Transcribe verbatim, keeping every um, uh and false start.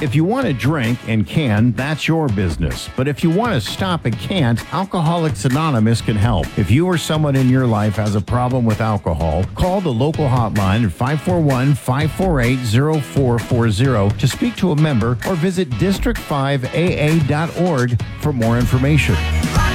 If you want to drink and can, that's your business. But if you want to stop and can't, Alcoholics Anonymous can help. If you or someone in your life has a problem with alcohol, call the local hotline at five four one, five four eight, zero four four zero to speak to a member or visit district five A A dot org for more information.